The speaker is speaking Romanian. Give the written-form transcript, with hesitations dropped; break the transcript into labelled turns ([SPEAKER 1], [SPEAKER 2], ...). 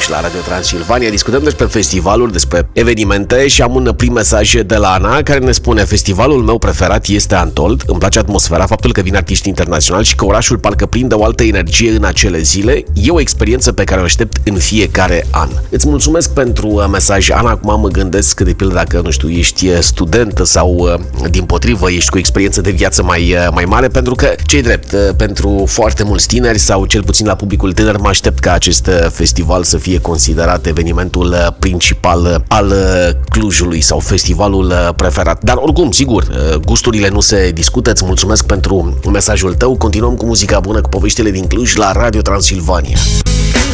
[SPEAKER 1] Cluj, la Radio Transilvania. Discutăm despre festivaluri, despre evenimente și am un prim mesaj de la Ana care ne spune: festivalul meu preferat este Antold. Îmi place atmosfera, faptul că vin artiști internaționali și că orașul parcă prinde o altă energie în acele zile. E o experiență pe care o aștept în fiecare an. Îți mulțumesc pentru mesaj, Ana. Acum mă gândesc că, de pildă, dacă, nu știu, ești studentă sau, dimpotrivă, ești cu experiență de viață mai mare, pentru că, ce-i drept, pentru foarte mulți tineri sau cel puțin la publicul tânăr, mă aștept ca acest festival să fie considerat evenimentul principal al Clujului sau festivalul preferat. Dar oricum, sigur, gusturile nu se discută. Îți mulțumesc pentru mesajul tău. Continuăm cu muzica bună, cu poveștile din Cluj la Radio Transilvania.